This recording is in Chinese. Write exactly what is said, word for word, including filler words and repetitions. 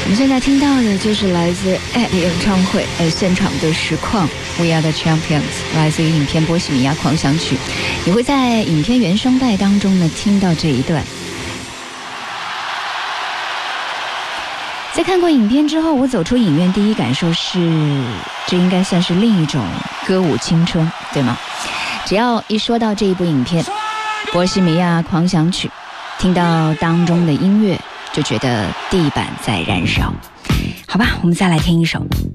我们现在听到的就是来自 A 演唱会呃现场的实况 We Are the Champions， 来自于影片《波西米亚狂想曲》。你会在影片原声带当中呢听到这一段。在看过影片之后，我走出影院第一感受是，这应该算是另一种歌舞青春，对吗？只要一说到这一部影片《波西米亚狂想曲》，听到当中的音乐，就觉得地板在燃烧。好吧，我们再来听一首。